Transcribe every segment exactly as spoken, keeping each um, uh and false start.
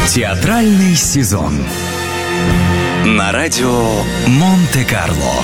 Театральный сезон на радио Монте-Карло.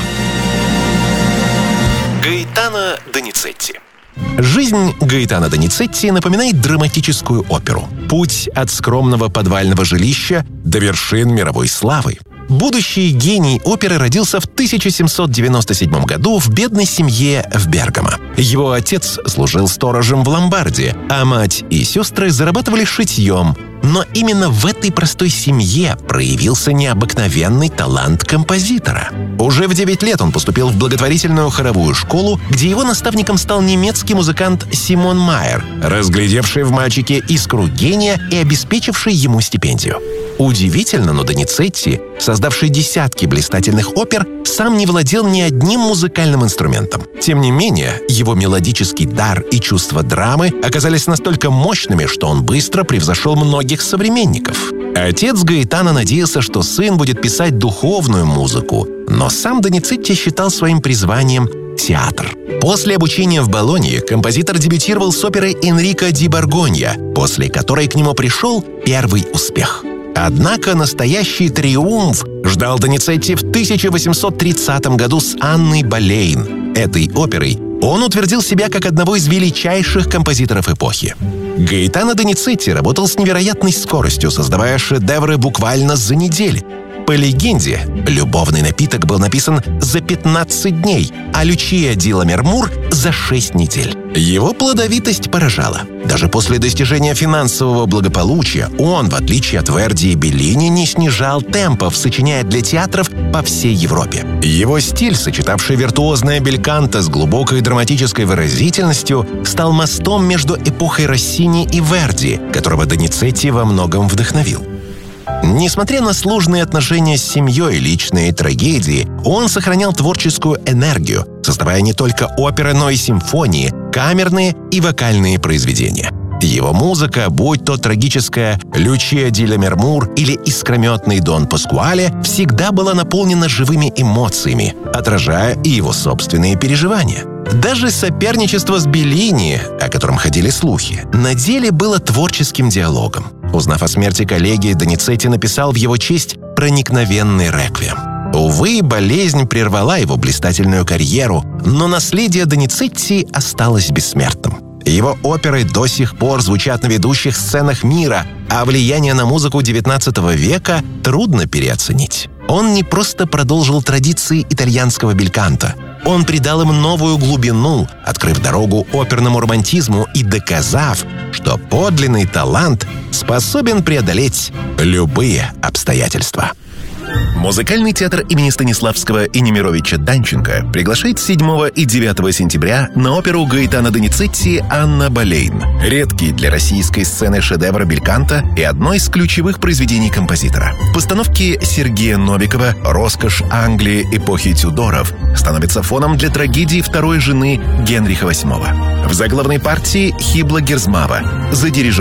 Гаэтано Доницетти. Жизнь Гаэтано Доницетти напоминает драматическую оперу. Путь от скромного подвального жилища до вершин мировой славы. Будущий гений оперы родился в тысяча семьсот девяносто седьмом году в бедной семье в Бергамо. Его отец служил сторожем в ломбарде, а мать и сестры зарабатывали шитьем. Но именно в этой простой семье проявился необыкновенный талант композитора. Уже в девять лет он поступил в благотворительную хоровую школу, где его наставником стал немецкий музыкант Симон Майер, разглядевший в мальчике искру гения и обеспечивший ему стипендию. Удивительно, но Доницетти, создавший десятки блистательных опер, сам не владел ни одним музыкальным инструментом. Тем не менее, его мелодический дар и чувство драмы оказались настолько мощными, что он быстро превзошел многих современников. Отец Гаэтано надеялся, что сын будет писать духовную музыку, но сам Доницетти считал своим призванием театр. После обучения в Болонье композитор дебютировал с оперой «Энрико ди Боргонья», после которой к нему пришел первый успех. Однако настоящий триумф ждал Доницетти в тысяча восемьсот тридцатом году с Анной Болейн. Этой оперой он утвердил себя как одного из величайших композиторов эпохи. Гаэтано Доницетти работал с невероятной скоростью, создавая шедевры буквально за неделю. По легенде, «Любовный напиток» был написан за пятнадцать дней, а «Лючия ди Ламермур» — за шесть недель. Его плодовитость поражала. Даже после достижения финансового благополучия он, в отличие от Верди и Беллини, не снижал темпов, сочиняя для театров по всей Европе. Его стиль, сочетавший виртуозное бельканто с глубокой драматической выразительностью, стал мостом между эпохой Россини и Верди, которого Доницетти во многом вдохновил. Несмотря на сложные отношения с семьей и личные трагедии, он сохранял творческую энергию, создавая не только оперы, но и симфонии, камерные и вокальные произведения. Его музыка, будь то трагическая «Лючия ди Ламермур» или искрометный «Дон Паскуале», всегда была наполнена живыми эмоциями, отражая и его собственные переживания. Даже соперничество с Беллини, о котором ходили слухи, на деле было творческим диалогом. Узнав о смерти коллеги, Доницетти написал в его честь проникновенный реквием. Увы, болезнь прервала его блистательную карьеру, но наследие Доницетти осталось бессмертным. Его оперы до сих пор звучат на ведущих сценах мира, а влияние на музыку девятнадцатого века трудно переоценить. Он не просто продолжил традиции итальянского бельканто. Он придал им новую глубину, открыв дорогу оперному романтизму и доказав, что подлинный талант способен преодолеть любые обстоятельства. Музыкальный театр имени Станиславского и Немировича Данченко приглашает седьмого и девятого сентября на оперу Гаэтано Доницетти «Анна Болейн». Редкий для российской сцены шедевр бельканто и одно из ключевых произведений композитора. Постановки Сергея Новикова «Роскошь Англии эпохи Тюдоров» становятся фоном для трагедии второй жены Генриха восьмого. В заглавной партии Хибла Герзмава за дирижером